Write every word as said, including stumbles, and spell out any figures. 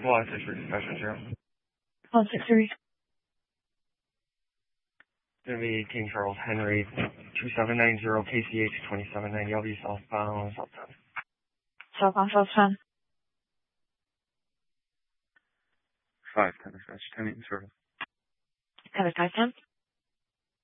one six three dispatcher zero. one six three. It's going to be King Charles Henry, two seven nine zero K C H twenty-seven ninety L V southbound, south ten. Southbound, south ten. five ten dispatch, ten eight service. Have a five ten.